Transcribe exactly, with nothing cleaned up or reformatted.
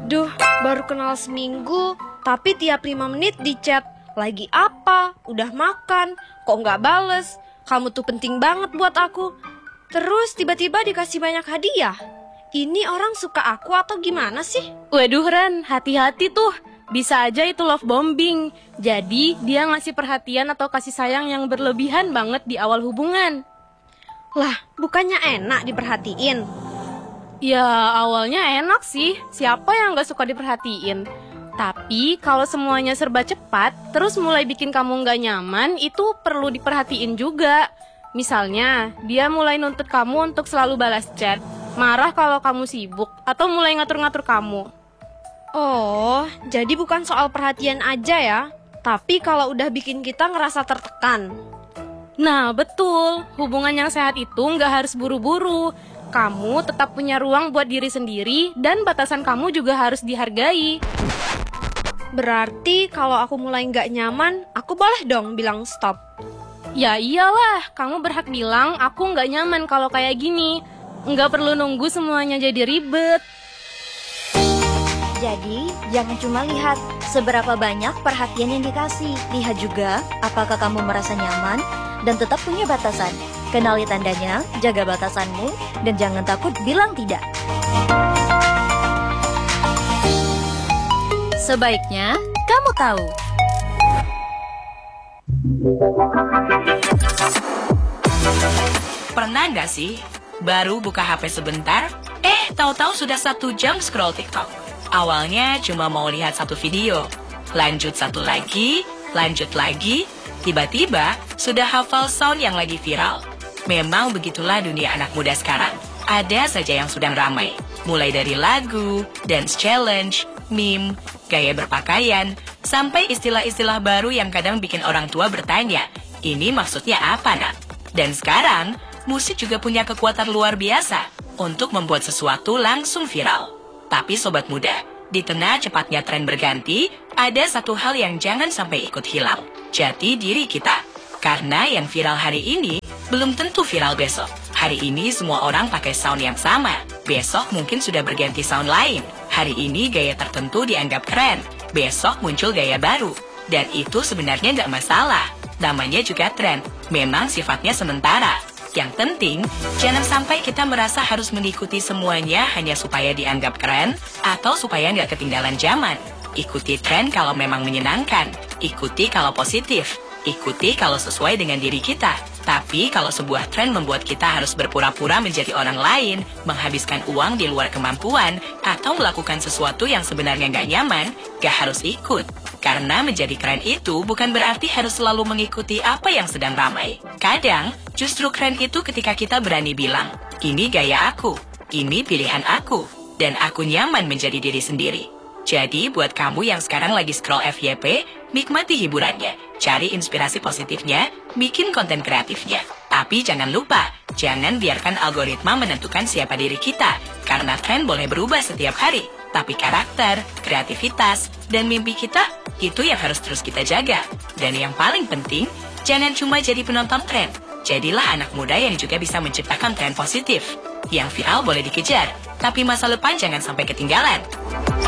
Aduh, baru kenal seminggu, tapi tiap lima menit di chat. Lagi apa? Udah makan? Kok nggak bales? Kamu tuh penting banget buat aku. Terus tiba-tiba dikasih banyak hadiah. Ini orang suka aku atau gimana sih? Waduh Ren, hati-hati tuh. Bisa aja itu love bombing. Jadi dia ngasih perhatian atau kasih sayang yang berlebihan banget di awal hubungan. Lah, bukannya enak diperhatiin? Ya awalnya enak sih, siapa yang gak suka diperhatiin. Tapi kalau semuanya serba cepat, terus mulai bikin kamu gak nyaman, itu perlu diperhatiin juga. Misalnya, dia mulai nuntut kamu untuk selalu balas chat, marah kalau kamu sibuk, atau mulai ngatur-ngatur kamu. Oh, jadi bukan soal perhatian aja ya, tapi kalau udah bikin kita ngerasa tertekan. Nah, betul. Hubungan yang sehat itu nggak harus buru-buru. Kamu tetap punya ruang buat diri sendiri dan batasan kamu juga harus dihargai. Berarti kalau aku mulai nggak nyaman, aku boleh dong bilang stop? Ya iyalah, kamu berhak bilang aku nggak nyaman kalau kayak gini. Nggak perlu nunggu semuanya jadi ribet. Jadi, jangan cuma lihat seberapa banyak perhatian yang dikasih. Lihat juga apakah kamu merasa nyaman dan tetap punya batasan. Kenali tandanya, jaga batasanmu, dan jangan takut bilang tidak. Sebaiknya kamu tahu. Pernah nggak sih, baru buka H P sebentar, eh tahu-tahu sudah satu jam scroll TikTok. Awalnya cuma mau lihat satu video, lanjut satu lagi, lanjut lagi, tiba-tiba sudah hafal sound yang lagi viral. Memang begitulah dunia anak muda sekarang. Ada saja yang sedang ramai, mulai dari lagu, dance challenge, meme, gaya berpakaian, sampai istilah-istilah baru yang kadang bikin orang tua bertanya, ini maksudnya apa nak? Dan sekarang, musik juga punya kekuatan luar biasa untuk membuat sesuatu langsung viral. Tapi sobat muda, di tengah cepatnya tren berganti, ada satu hal yang jangan sampai ikut hilang. Jati diri kita. Karena yang viral hari ini, belum tentu viral besok. Hari ini semua orang pakai sound yang sama. Besok mungkin sudah berganti sound lain. Hari ini gaya tertentu dianggap keren. Besok muncul gaya baru. Dan itu sebenarnya nggak masalah. Namanya juga tren. Memang sifatnya sementara. Yang penting, jangan sampai kita merasa harus mengikuti semuanya hanya supaya dianggap keren atau supaya nggak ketinggalan zaman. Ikuti tren kalau memang menyenangkan. Ikuti kalau positif. Ikuti kalau sesuai dengan diri kita. Tapi kalau sebuah tren membuat kita harus berpura-pura menjadi orang lain, menghabiskan uang di luar kemampuan, atau melakukan sesuatu yang sebenarnya nggak nyaman, nggak harus ikut. Karena menjadi keren itu bukan berarti harus selalu mengikuti apa yang sedang ramai. Kadang, justru keren itu ketika kita berani bilang, ini gaya aku, ini pilihan aku, dan aku nyaman menjadi diri sendiri. Jadi, buat kamu yang sekarang lagi scroll F Y P, nikmati hiburannya, cari inspirasi positifnya, bikin konten kreatifnya. Tapi jangan lupa, jangan biarkan algoritma menentukan siapa diri kita, karena tren boleh berubah setiap hari. Tapi karakter, kreativitas, dan mimpi kita, itu yang harus terus kita jaga. Dan yang paling penting, jangan cuma jadi penonton tren. Jadilah anak muda yang juga bisa menciptakan tren positif. Yang viral boleh dikejar, tapi masa depan jangan sampai ketinggalan.